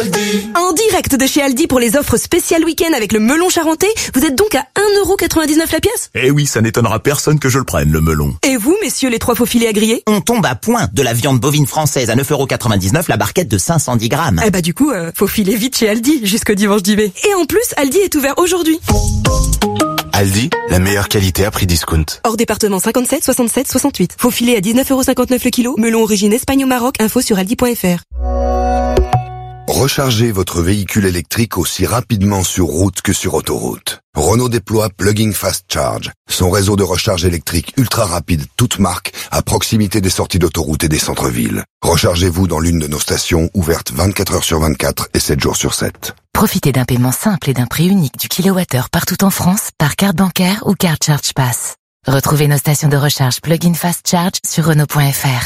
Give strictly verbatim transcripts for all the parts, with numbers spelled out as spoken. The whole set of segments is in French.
Aldi. En direct de chez Aldi pour les offres spéciales week-end avec le melon charentais, vous êtes donc à un euro quatre-vingt-dix-neuf la pièce? Eh oui, ça n'étonnera personne que je le prenne, le melon. Et vous, messieurs les trois faux filets à griller? On tombe à point de la viande bovine française à neuf euros quatre-vingt-dix-neuf la barquette de cinq cent dix grammes. Eh bah du coup, euh, faut filer vite chez Aldi jusqu'au dimanche dix mai. Et en plus, Aldi est ouvert aujourd'hui. Aldi, la meilleure qualité à prix discount. Hors département cinquante-sept, soixante-sept, soixante-huit. Faux filet à dix-neuf euros cinquante-neuf le kilo. Melon origine Espagne au Maroc. Info sur aldi point f r. Rechargez votre véhicule électrique aussi rapidement sur route que sur autoroute. Renault déploie Plug-in Fast Charge, son réseau de recharge électrique ultra rapide, toute marque, à proximité des sorties d'autoroute et des centres-villes. Rechargez-vous dans l'une de nos stations, ouvertes vingt-quatre heures sur vingt-quatre et sept jours sur sept. Profitez d'un paiement simple et d'un prix unique du kilowattheure partout en France par carte bancaire ou carte Charge Pass. Retrouvez nos stations de recharge Plug-in Fast Charge sur Renault point f r.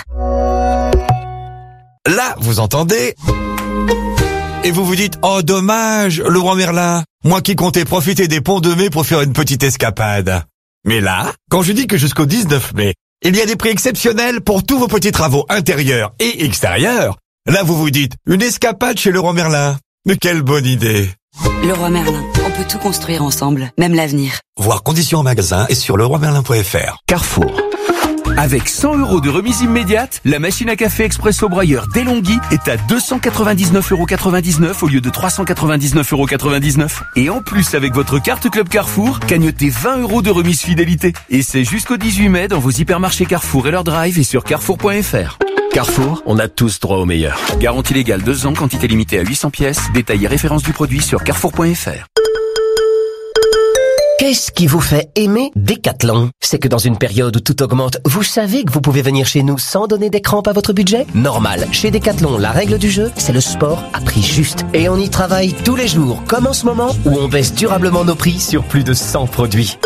Là, vous entendez ? Et vous vous dites, oh dommage, Laurent Merlin, moi qui comptais profiter des ponts de mai pour faire une petite escapade. Mais là, quand je dis que jusqu'au dix-neuf mai, il y a des prix exceptionnels pour tous vos petits travaux intérieurs et extérieurs, là vous vous dites, une escapade chez Laurent Merlin. Mais quelle bonne idée. Leroy Merlin, on peut tout construire ensemble, même l'avenir. Voir conditions en magasin et sur leroy merlin point f r. Carrefour. Avec cent euros de remise immédiate, la machine à café Expresso Broyeur Delonghi est à deux cent quatre-vingt-dix-neuf euros quatre-vingt-dix-neuf au lieu de trois cent quatre-vingt-dix-neuf euros quatre-vingt-dix-neuf. Et en plus, avec votre carte Club Carrefour, cagnotez vingt euros de remise fidélité. Et c'est jusqu'au dix-huit mai dans vos hypermarchés Carrefour et leur drive et sur carrefour point f r. Carrefour, on a tous droit au meilleur. Garantie légale deux ans, quantité limitée à huit cents pièces. Détail et référence du produit sur carrefour point f r. Qu'est-ce qui vous fait aimer Decathlon? C'est que dans une période où tout augmente, vous savez que vous pouvez venir chez nous sans donner des crampes à votre budget? Normal. Chez Decathlon, la règle du jeu, c'est le sport à prix juste. Et on y travaille tous les jours, comme en ce moment, où on baisse durablement nos prix sur plus de cent produits.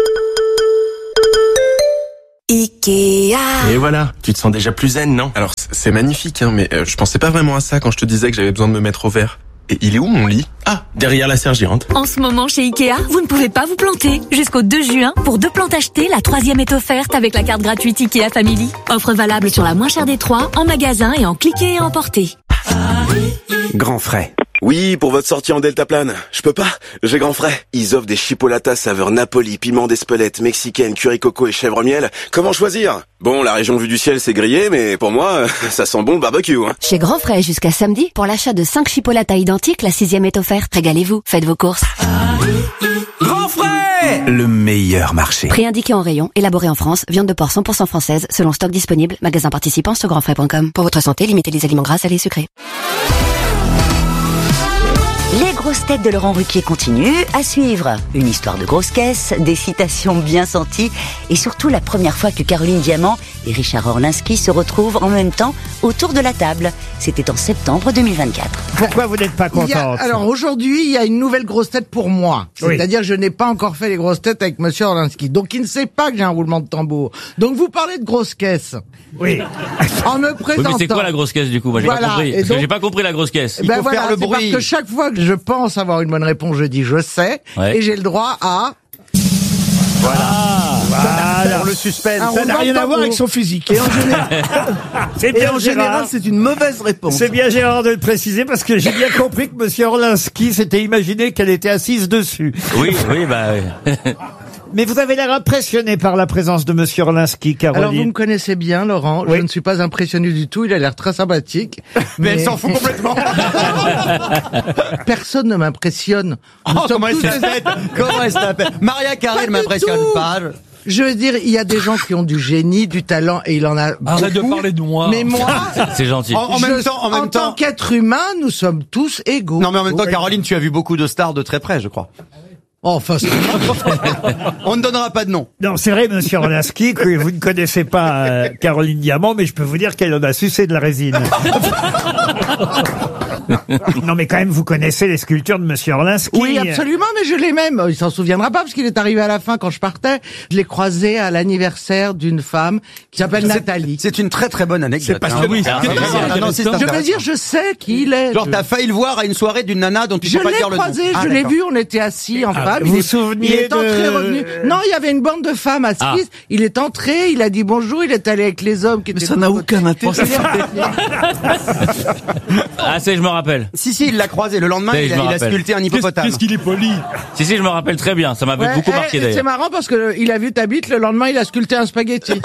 Ikea. Et voilà, tu te sens déjà plus zen, non? Alors, c'est magnifique, hein, mais euh, je pensais pas vraiment à ça quand je te disais que j'avais besoin de me mettre au vert. Et il est où mon lit? Ah, derrière la sergérante. En ce moment, chez Ikea, vous ne pouvez pas vous planter. Jusqu'au deux juin, pour deux plantes achetées, la troisième est offerte avec la carte gratuite Ikea Family. Offre valable sur la moins chère des trois, en magasin et en cliquer et emporter. Grand frais. Oui, pour votre sortie en deltaplane. Je peux pas, j'ai grand frais. Ils offrent des chipolatas saveur Napoli, piment d'Espelette, mexicaine, curry coco et chèvre miel. Comment choisir? Bon, la région vue du ciel c'est grillé, mais pour moi, ça sent bon le barbecue. Hein. Chez Grand Frais jusqu'à samedi, pour l'achat de cinq chipolatas identiques, la sixième est offerte. Régalez-vous, faites vos courses. Grand Frais, le meilleur marché. Prix indiqué en rayon, élaboré en France, viande de porc cent pour cent française, selon stock disponible, magasin participant sur grand frais point com. Pour votre santé, limitez les aliments gras, salés et sucrés. Les grosses têtes de Laurent Ruquier continuent. À suivre, une histoire de grosse caisse, des citations bien senties et surtout la première fois que Caroline Diamant et Richard Orlinski se retrouvent en même temps autour de la table. C'était en septembre deux mille vingt-quatre. Pourquoi vous n'êtes pas contente? a, Alors aujourd'hui, il y a une nouvelle grosse tête pour moi. Oui. C'est-à-dire que je n'ai pas encore fait les grosses têtes avec Monsieur Orlinski. Donc il ne sait pas que j'ai un roulement de tambour. Donc vous parlez de grosse caisse. Oui. En me présentant. Oui, mais c'est quoi la grosse caisse du coup? Moi j'ai Voilà. pas compris. Et Parce donc, que j'ai pas compris la grosse caisse. Il Il ben faut voilà, faire le c'est bruit. parce que chaque fois que je pense avoir une bonne réponse, je dis je sais, Ouais. et j'ai le droit à... Voilà. Voilà. Pour le suspense. Ça n'a rien à voir avec son physique. Et en général, C'est bien et en général, Gérard. c'est une mauvaise réponse. C'est bien Gérard de le préciser parce que j'ai bien compris que Monsieur Orlinski s'était imaginé qu'elle était assise dessus. Oui, oui, bah oui. Mais vous avez l'air impressionné par la présence de Monsieur Orlinski, Caroline. Alors vous me connaissez bien, Laurent. Oui. Je ne suis pas impressionné du tout. Il a l'air très sympathique. Mais elle s'en fout complètement. Personne ne m'impressionne. Oh, Nous sommes comment elle tous- s'appelle? Comment elle s'appelle? Maria Carré ne Pas du m'impressionne tout. pas. Je veux dire, il y a des gens qui ont du génie, du talent, et il en a Arrête de beaucoup. parler de moi. Mais moi, C'est gentil. En, en je- même temps, en même temps. tant qu'être humain, nous sommes tous égaux. Non, mais en même temps, Ouais. Caroline, tu as vu beaucoup de stars de très près, je crois. Enfin, c'est- On ne donnera pas de nom. Non, c'est vrai, Monsieur Orlinski, que vous ne connaissez pas euh, Caroline Diamant, mais je peux vous dire qu'elle en a sucé de la résine. Non, mais quand même, vous connaissez les sculptures de Monsieur Orlinski. Oui, absolument, mais je l'ai même. Il s'en souviendra pas parce qu'il est arrivé à la fin quand je partais. Je l'ai croisé à l'anniversaire d'une femme qui s'appelle Nathalie. C'est une très très bonne anecdote. C'est parce hein. que oui, Ah, c'est- oui, c'est- ah, non, c'est Je veux intéressant. dire, je sais qui il est. Genre, Je- t'as failli le voir à une soirée d'une nana dont tu Je peux pas l'ai dire le nom. croisé, Ah, je l'ai d'accord. vu, on était assis en femme. vous il est, souveniez il est entré, de- revenu. Non, il y avait une bande de femmes assises. Ah. Il est entré, il a dit bonjour, il est allé avec les hommes qui étaient. ça n'a aucun intérêt. Ah, c'est, je me rappelle. rappelle. Si, si, il l'a croisé. Le lendemain, Oui, il je a, me il a rappelle. sculpté un hippopotame. Qu'est-ce qu'il est poli. Si, si, je me rappelle très bien. Ça m'avait Ouais, beaucoup eh, marqué et c'est d'ailleurs. marrant parce que il a vu ta bite, le lendemain il a sculpté un spaghetti.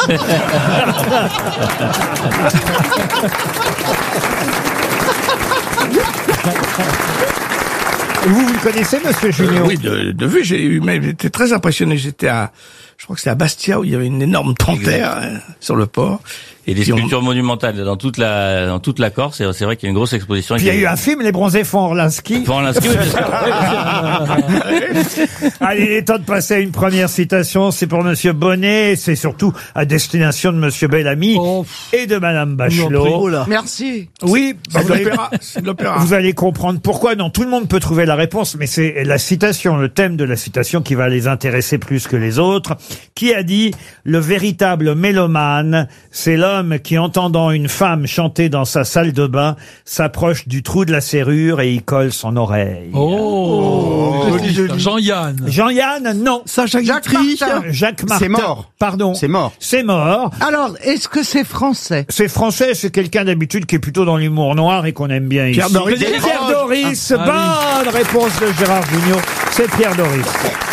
Vous, vous le connaissez, monsieur Junior? Euh, oui, de, de vue, j'ai eu, mais j'étais très impressionné. J'étais à, je crois que c'était à Bastia où il y avait une énorme panthère hein, sur le port. Et des Puis on- sculptures monumentales dans toute la, dans toute la Corse. Et c'est vrai qu'il y a une grosse exposition. Puis il y a eu un film, Les Bronzés font Orlinski. Pour l'inscrire, oui, bien sûr. Allez, il est temps de passer à une première citation. C'est pour monsieur Bonnet. C'est surtout à destination de monsieur Bellamy et de madame Bachelot. Merci. Oui, C'est vous de allez- l'opéra, c'est de l'opéra. Vous allez comprendre pourquoi. Non, tout le monde peut trouver la réponse, mais c'est la citation, le thème de la citation qui va les intéresser plus que les autres. Qui a dit « Le véritable mélomane, c'est l'homme qui, entendant une femme chanter dans sa salle de bain, s'approche du trou de la serrure et y colle son oreille. » Oh, Jean-Yann. Jean-Yann, non. Sacha Guitry. Jacques Martin. C'est mort. Pardon. C'est mort. C'est mort. Alors, est-ce que c'est français? C'est français, c'est quelqu'un d'habitude qui est plutôt dans l'humour noir et qu'on aime bien Pierre ici. Doris. Pierre Doris. Ah, ah Bonne réponse de Gérard Jugnot. C'est Pierre Doris.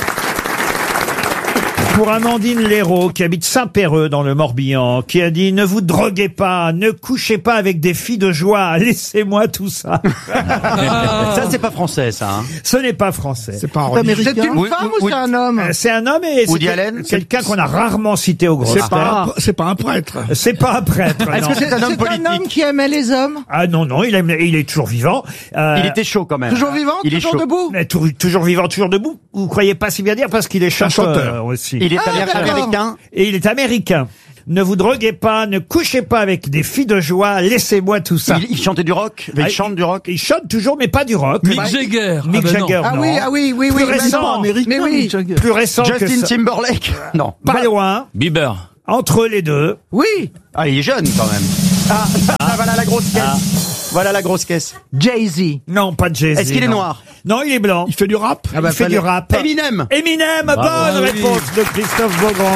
Pour Amandine Léraud, qui habite Saint-Péreux dans le Morbihan, qui a dit « Ne vous droguez pas, ne couchez pas avec des filles de joie, laissez-moi tout ça. » Ça, c'est pas français, ça. Hein. Ce n'est pas français. C'est pas un C'est religieux. une Oui, femme oui, ou c'est un homme? Euh, C'est un homme et Woody c'est Allen quelqu'un qu'on a rarement cité au grosses C'est pas, têtes. un- c'est pas un prêtre. C'est pas un prêtre. Est-ce non. que c'est un homme C'est un politique? homme qui aimait les hommes? Ah non, non, il, aime- il est toujours vivant. Euh, Il était chaud quand même. Toujours vivant? Il est Toujours chaud. debout? mais tou- toujours vivant, toujours debout. Vous croyez pas si bien dire parce qu'il est un chanteur, chanteur. aussi. Il est Ah, améri- d'accord. américain. Et il est américain. Ne vous droguez pas, ne couchez pas avec des filles de joie, laissez-moi tout ça. Il, il chantait du rock. Ah, Il chante du rock. Il chante toujours, mais pas du rock. Mick Bah, Jagger. Mick Ah ben non. Jagger, Ah non. oui, ah oui, oui, oui. Plus récent. mais non. Mais oui. Plus récent que Justin ça. Timberlake. Non. Pas loin. Bieber. Entre les deux. Oui. Ah, il est jeune quand même. Ah, ah, voilà la grosse caisse. Voilà la grosse caisse. Jay-Z. Non, pas de Jay-Z. Est-ce qu'il est non. noir? Non, il est blanc. Il fait du rap. Ah bah, il fait fallait- du rap. Eminem. Eminem, Bravo. bonne Ah oui. réponse de Christophe Beaugrand.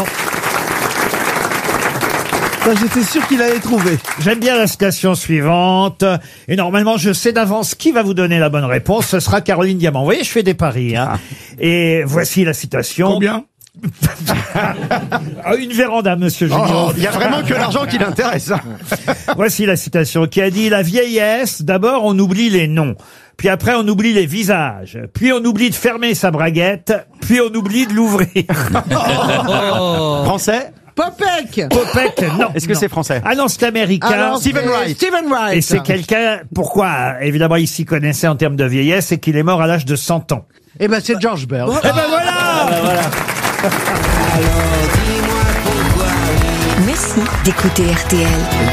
J'étais sûr qu'il allait trouver. J'aime bien la citation suivante. Et normalement, je sais d'avance qui va vous donner la bonne réponse. Ce sera Caroline Diamant. Vous voyez, je fais des paris. Hein. Et voici la citation. Combien? Ah, une véranda, monsieur Junior. Oh, il y a vraiment que l'argent qui l'intéresse. hein. Voici la citation qui a dit « La vieillesse, d'abord on oublie les noms. Puis après on oublie les visages. Puis on oublie de fermer sa braguette. Puis on oublie de l'ouvrir. Français? Popek. Popek, non. Est-ce que non. c'est français? Ah non, c'est américain. Alors, Stephen c'est Wright. Stephen Wright. Et c'est quelqu'un, pourquoi, évidemment, il s'y connaissait en termes de vieillesse, c'est qu'il est mort à l'âge de cent ans. Eh ben, c'est George Bird. Eh ben voilà! Merci d'écouter R T L.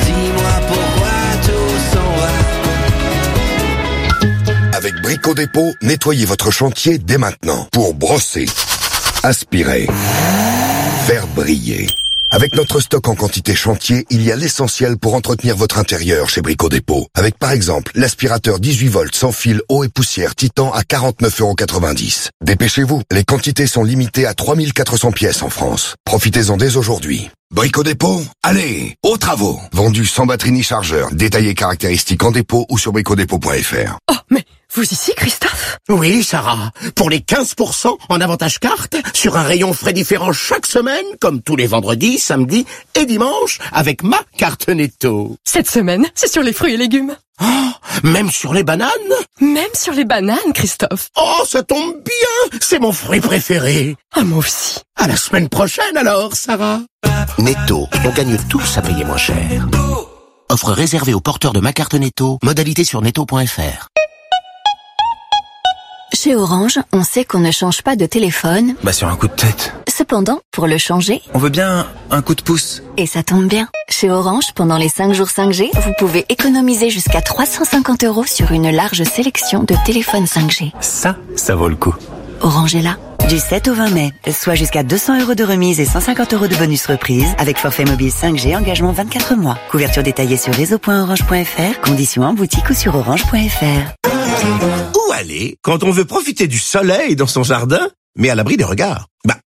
Avec Brico Dépôt, nettoyez votre chantier dès maintenant pour brosser, aspirer, faire briller. Avec notre stock en quantité chantier, il y a l'essentiel pour entretenir votre intérieur chez Brico Dépôt. Avec par exemple l'aspirateur dix-huit volts sans fil eau et poussière Titan à quarante-neuf euros quatre-vingt-dix. Dépêchez-vous, les quantités sont limitées à trois mille quatre cents pièces en France. Profitez-en dès aujourd'hui. Brico Dépôt, allez, aux travaux. Vendu sans batterie ni chargeur, détaillé caractéristiques en dépôt ou sur bricodépôt point f r. Oh, mais vous ici, Christophe? Oui, Sarah. Pour les quinze pour cent en avantage carte, sur un rayon frais différent chaque semaine, comme tous les vendredis, samedis et dimanches, avec ma carte Netto. Cette semaine, c'est sur les fruits et légumes. Oh, même sur les bananes? Même sur les bananes, Christophe. Oh, ça tombe bien, c'est mon fruit préféré. Ah, moi aussi. À la semaine prochaine alors, Sarah. Netto, on gagne tous à payer moins cher. Offre réservée aux porteurs de ma carte Netto, modalité sur netto point f r. Chez Orange, on sait qu'on ne change pas de téléphone. Bah sur un coup de tête. Cependant, pour le changer, On veut bien un coup de pouce. et ça tombe bien, chez Orange, pendant les cinq jours cinq G, vous pouvez économiser jusqu'à trois cent cinquante euros sur une large sélection de téléphones cinq G. Ça, ça vaut le coup. Orange est là. Du sept au vingt mai, soit jusqu'à deux cents euros de remise et cent cinquante euros de bonus reprise avec forfait mobile cinq G, engagement vingt-quatre mois. Couverture détaillée sur réseau point orange point f r, conditions en boutique ou sur orange point f r. Où aller quand on veut profiter du soleil dans son jardin, mais à l'abri des regards? Bah,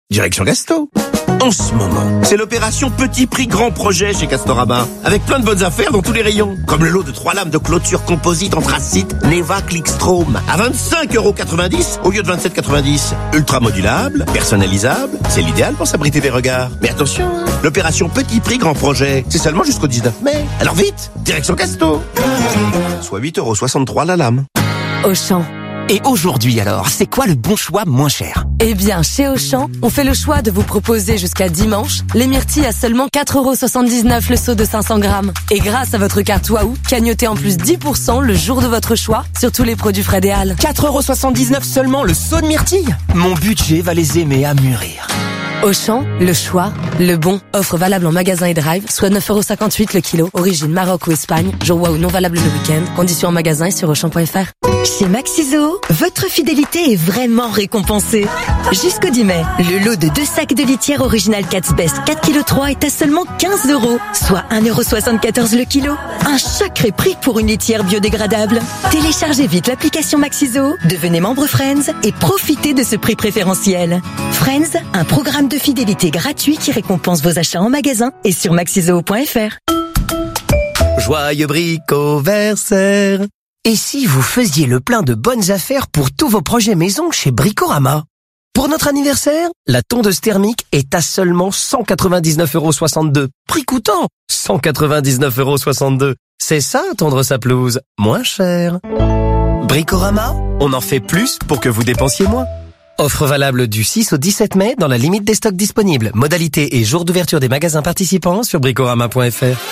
direction Gasto. En ce moment, c'est l'opération Petit Prix Grand Projet chez Castorama, avec plein de bonnes affaires dans tous les rayons. Comme le lot de trois lames de clôture composite anthracite Neva Clickstrom à vingt-cinq euros quatre-vingt-dix au lieu de vingt-sept euros quatre-vingt-dix. Ultra modulable, personnalisable, c'est l'idéal pour s'abriter des regards. Mais attention, l'opération Petit Prix Grand Projet, c'est seulement jusqu'au dix-neuf mai. Alors vite, direction Casto. Soit huit euros soixante-trois la lame. Auchan. Et aujourd'hui alors, c'est quoi le bon choix moins cher? Eh bien, chez Auchan, on fait le choix de vous proposer jusqu'à dimanche les myrtilles à seulement quatre euros soixante-dix-neuf le seau de cinq cents grammes. Et grâce à votre carte Waouh, cagnotez en plus dix pour cent le jour de votre choix sur tous les produits Fred et Al. quatre euros soixante-dix-neuf seulement le seau de myrtilles? Mon budget va les aimer à mûrir. Auchan, le choix, le bon. Offre valable en magasin et drive, soit neuf euros cinquante-huit le kilo. Origine Maroc ou Espagne. Jour Waouh non valable le week-end. Conditions en magasin et sur auchan point f r. Chez Maxiso, votre fidélité est vraiment récompensée. Jusqu'au dix mai, le lot de deux sacs de litière original Cat's Best quatre virgule trois kilos est à seulement quinze euros, soit un euro soixante-quatorze le kilo. Un sacré prix pour une litière biodégradable. Téléchargez vite l'application Maxiso, devenez membre Friends et profitez de ce prix préférentiel. Friends, un programme de fidélité gratuit qui récompense vos achats en magasin et sur maxiso point f r. Joyeux bricoversaire. Et si vous faisiez le plein de bonnes affaires pour tous vos projets maison chez Bricorama? Pour notre anniversaire, la tondeuse thermique est à seulement cent quatre-vingt-dix-neuf euros soixante-deux. Prix coûtant cent quatre-vingt-dix-neuf euros soixante-deux. C'est ça, tondre sa pelouse, moins cher. Bricorama, on en fait plus pour que vous dépensiez moins. Offre valable du six au dix-sept mai dans la limite des stocks disponibles. Modalité et jour d'ouverture des magasins participants sur bricorama point f r.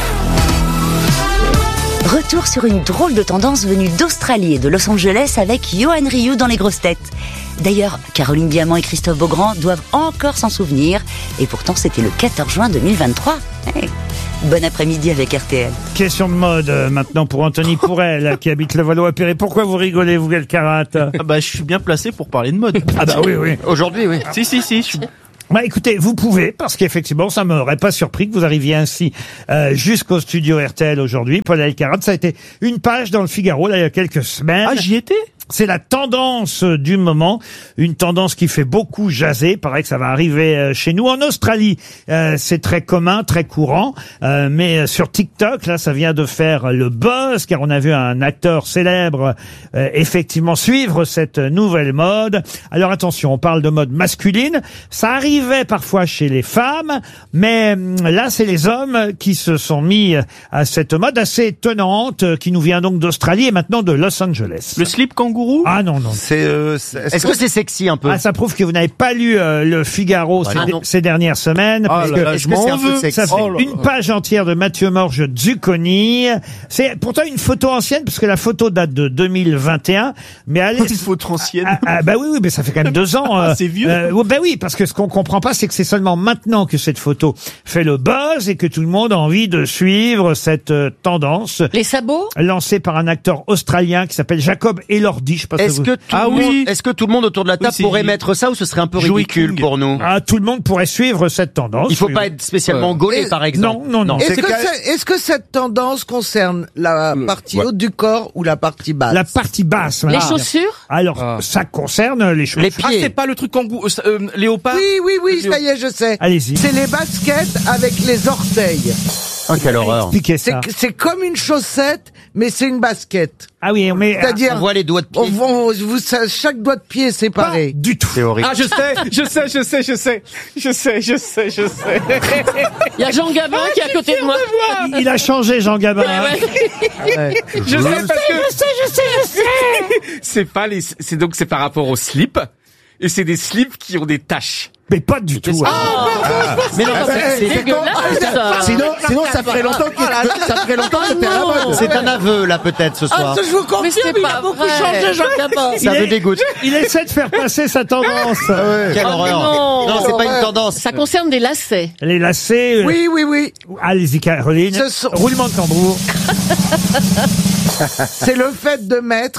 Retour sur une drôle de tendance venue d'Australie et de Los Angeles avec Johan Rioux dans les grosses têtes. D'ailleurs, Caroline Diamant et Christophe Beaugrand doivent encore s'en souvenir. Et pourtant, c'était le quatorze juin deux mille vingt-trois. Hey. Bon après-midi avec R T L. Question de mode euh, maintenant pour Anthony Pourel qui habite le Valois-Perret. Pourquoi vous rigolez, vous, Galcarat? Ah bah, je suis bien placé pour parler de mode. Ah bah oui, oui. Aujourd'hui, oui. Si, si, si. Je suis... Bah écoutez, vous pouvez, parce qu'effectivement, ça m'aurait pas surpris que vous arriviez ainsi euh, jusqu'au studio R T L aujourd'hui. Paul Alcarat, ça a été une page dans le Figaro là il y a quelques semaines. Ah, j'y étais. C'est la tendance du moment, une tendance qui fait beaucoup jaser. Pareil que ça va arriver chez nous. En Australie, euh, c'est très commun, très courant, euh, mais sur TikTok, là, ça vient de faire le buzz, car on a vu un acteur célèbre euh, effectivement suivre cette nouvelle mode. Alors attention, on parle de mode masculine. Ça arrivait parfois chez les femmes, mais là, c'est les hommes qui se sont mis à cette mode assez étonnante, qui nous vient donc d'Australie et maintenant de Los Angeles. Le slip kangourou. Ah non, non. C'est, euh, c'est- est-ce Est-ce que que c'est sexy un peu? Ah, ça prouve que vous n'avez pas lu euh, le Figaro Ah, ces, non. ces dernières semaines. Ah parce là que là, je m'en veux. Ça fait Oh là une là. page entière de Mathieu Morge Zucconi. C'est pourtant une photo ancienne, parce que la photo date de deux mille vingt et un. Mais allez. Une photo ancienne. Ah, ah, bah oui, oui, mais ça fait quand même deux ans. euh, C'est vieux. Euh, ouais, bah oui, parce que ce qu'on comprend pas, c'est que c'est seulement maintenant que cette photo fait le buzz et que tout le monde a envie de suivre cette euh, tendance. Les sabots? Lancée par un acteur australien qui s'appelle Jacob Elordi. Je sais pas si Est-ce vous- que tout Ah le oui. monde, est-ce que tout le monde autour de la table Oui, c'est- pourrait mettre ça ou ce serait un peu Joey ridicule King. pour nous? Ah, tout le monde pourrait suivre cette tendance. Il faut Oui, pas oui. être spécialement Euh, gaulé, et- par exemple. Non, non, non. Est-ce C'est que, quand- c'est- est-ce que cette tendance concerne la partie ouais. haute du corps ou la partie basse? La partie basse. Les voilà. chaussures? Alors, Ah. ça concerne les chaussures. Ah, c'est pas le truc kangourou, euh, euh, léopard? Oui, oui, oui, ça y est, je sais. Allez-y. C'est les baskets avec les orteils. Ah, quelle horreur. Expliquez C'est ça. c'est comme une chaussette, mais c'est une basket. Ah oui, mais C'est-à-dire, On voit les doigts de pied. on, on- vous, ça- chaque doigt de pied est séparé. du tout. C'est horrible. Ah, je sais, je sais, je sais, je sais, je sais, je sais, je sais. Il y a Jean Gabin qui est à côté de moi. Il a changé, Jean Gabin. hein. Je sais parce que. Je sais, je sais, je sais. C'est pas les, c'est donc c'est par rapport au slip. Et c'est des slips qui ont des taches. Mais pas du tout. Ah, Mais non, c'est- c'est- dégueulasse, ça. Sinon, sinon, ça ferait longtemps que ça ferait longtemps que c'était à la mode. C'est un aveu, là, peut-être, ce soir. Ah, je vous confirme, Mais c'est il a pas beaucoup vrai. changé, Jean Gabin. Ça Il me est- dégoûte. Il essaie de faire passer sa tendance. Quelle Oh, horreur. non. Non, c'est pas une tendance. Ça concerne des lacets. Les lacets. euh, Oui, oui, oui. Allez-y, Caroline. Ce sont- Roulement de tambour. C'est le fait de mettre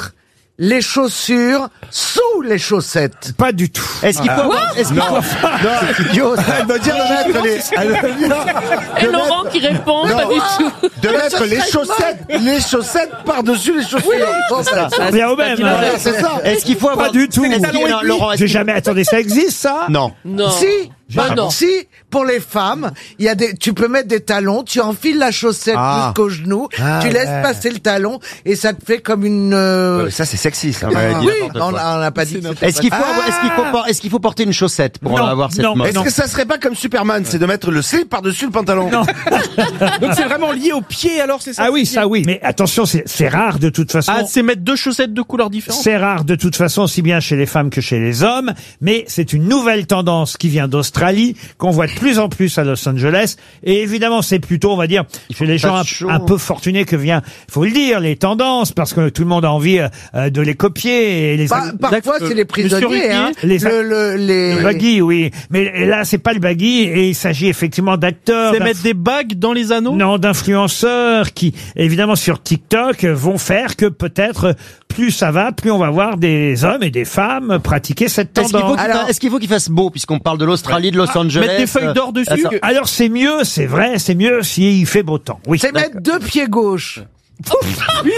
les chaussures sous les chaussettes. Pas du tout. Est-ce qu'il faut, avoir- est-ce qu'il Non. faut, Non, c'est idiot, ça. Elle veut dire de mettre les, elle veut dire Et de Laurent qui répond, Non. pas du tout. de mettre les chaussettes, les chaussettes par-dessus les chaussures. Bon, ça- Ça revient au même. hein. Ouais, c'est ça. Est-ce qu'il faut Pas avoir du tout. Est-ce qu'il- non, Laurent, est-ce J'ai qu'il- jamais. Attendez, ça existe ça? Non. Non. Si, Bah bah, non. si, pour les femmes, il y a des, tu peux mettre des talons, tu enfiles la chaussette Ah. jusqu'au genou, Ah, tu laisses ouais. passer le talon et ça te fait comme une. euh, Ouais, ça c'est sexy ça. ah, Ouais, dis oui, n'importe on quoi. a- on n'a pas dit. que c'était Est-ce qu'il faut, pas- avoir- est-ce qu'il faut, por- est-ce qu'il faut porter une chaussette pour Non, avoir cette non, mode? Est-ce que ça serait pas comme Superman, c'est de mettre le slip par-dessus le pantalon? Non. Donc c'est vraiment lié au pied, alors c'est ça? Ah oui, ça oui. Mais attention, c'est c'est rare de toute façon. Ah, c'est mettre deux chaussettes de couleurs différentes? C'est rare de toute façon, aussi bien chez les femmes que chez les hommes, mais c'est une nouvelle tendance qui vient d'Australie, qu'on voit de plus en plus à Los Angeles. Et évidemment, c'est plutôt, on va dire, chez les gens un, un peu fortunés que vient, faut le dire, les tendances, parce que tout le monde a envie euh, de les copier. Et les Par- parfois, c'est les prisonniers, hein. Les, Le, le, les... le baggy, oui. Mais là, c'est pas le baggy, et il s'agit effectivement d'acteurs. C'est d'inf- mettre des bagues dans les anneaux? Non, d'influenceurs qui, évidemment, sur TikTok, vont faire que peut-être plus ça va, plus on va voir des hommes et des femmes pratiquer cette Est-ce qu'il faut tendance. qu'il fa- est-ce qu'il faut qu'il fasse beau, puisqu'on parle de l'Australie, de Los Angeles? Mettre des feuilles d'or dessus? Attends. Alors c'est mieux, c'est vrai, c'est mieux s'il fait beau temps. Oui. C'est mettre deux pieds gauche. Oui,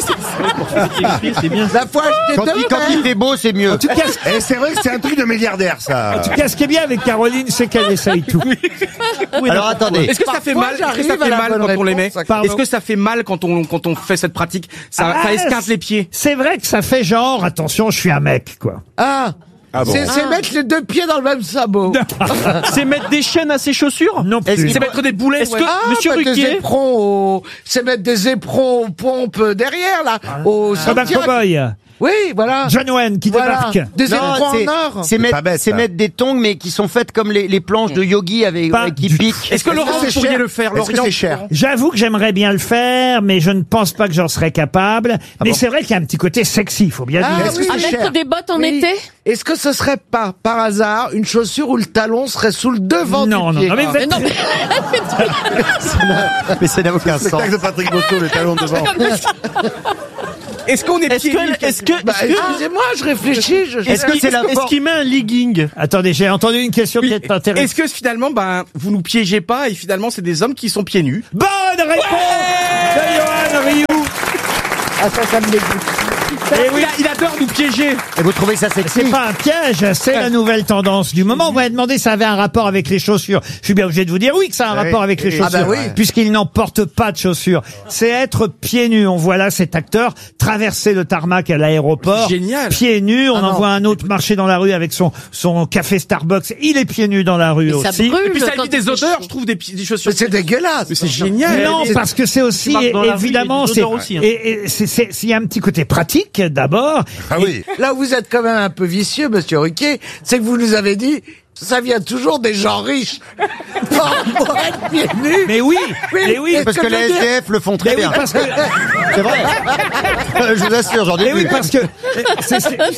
c'est c'est bien. La fois acheter Quand deux il, quand il paires. fait beau, c'est mieux. En tout cas, Et c'est vrai que c'est un truc de milliardaire ça. en tout cas, ce qui est bien avec Caroline, c'est qu'elle essaye tout. Alors attendez. Est-ce que ça fait Parfois, mal? Est-ce que ça j'arrive fait à la mal bonne quand on les met? réponse, Pardon. Est-ce que ça fait mal quand on quand on fait cette pratique? Ça, Ah, ça esquinte les pieds. C'est vrai que ça fait genre, attention, je suis un mec, quoi. Ah. Ah bon. C'est c'est mettre les deux pieds dans le même sabot. C'est mettre des chaînes à ses chaussures? Non plus. C'est mettre des boulets? Est-ce que, Ah, Monsieur mettre des Ruquier, éperons au... C'est mettre des éperons aux pompes derrière, là. Au Comme un cimetière. cow-boy. Oui, voilà. John Wayne qui Voilà. débarque. Des Non, éperons c'est- en or. c'est mettre, pas bête, c'est ça. mettre des tongs, mais qui sont faites comme les, les planches de yogi avec, Pas avec qui du tout. piquent. est-ce que Laurent, c'est vous pourriez cher le faire? Est-ce que Lorient, c'est cher? J'avoue que j'aimerais bien le faire, mais je ne pense pas que j'en serais capable. mais bon c'est vrai qu'il y a un petit côté sexy, il faut bien Ah, dire. Est-ce que oui. À c'est mettre cher? des bottes en Oui. été? Est-ce que ce serait pas, par hasard, une chaussure où le talon serait sous le devant Non, du non, pied? non, mais vous êtes- Mais non, mais Mais ça n'a aucun Le spectacle de Patrick Bosso, les talons devant. Est-ce qu'on est Est-ce pieds nus? que, est-ce que, Bah, est-ce que, excusez-moi, je réfléchis. Je... Est-ce que c'est la est-ce force qu'il met un legging? Attendez, j'ai entendu une question qui est intéressante. Est-ce que finalement, ben, vous nous piégez pas et finalement c'est des hommes qui sont pieds nus? Bonne réponse de Johan Rioux. Ah, ça, ça me dégoûte. Eh oui. Il, a- il adore nous piéger. Et vous trouvez ça sexy? C'est pas un piège, c'est la nouvelle tendance du moment. On m'a demandé si ça avait un rapport avec les chaussures. Je suis bien obligé de vous dire oui que ça a un Oui. rapport avec les Ah chaussures, bah oui. puisqu'il n'en porte pas de chaussures. C'est être pieds nus. On voit là cet acteur traverser le tarmac à l'aéroport. Génial. Pieds nus. On Ah en non. voit un autre marcher dans la rue avec son son café Starbucks. Il est pieds nus dans la rue ça aussi. brûle. Et puis ça quand évite des il fait odeurs, chaud. je trouve, des, pi- des chaussures. Mais c'est dégueulasse. Mais c'est génial. Non, C'est- parce que c'est aussi, marches dans la rue, évidemment, il y a des c'est, odeurs aussi, hein. et, et c'est, c'est, il y a un petit côté pratique, d'abord. Ah oui. Là où vous êtes quand même un peu vicieux, monsieur Ruquier, c'est que vous nous avez dit, ça vient toujours des gens riches. Pour pour être pieds nus. Mais oui, Oui, mais oui, est-ce Parce que je veux les dire- S D F le font très mais oui, bien. parce que, C'est vrai. Je vous assure, j'en ai mais oui, vu. parce que, c'est- c'est-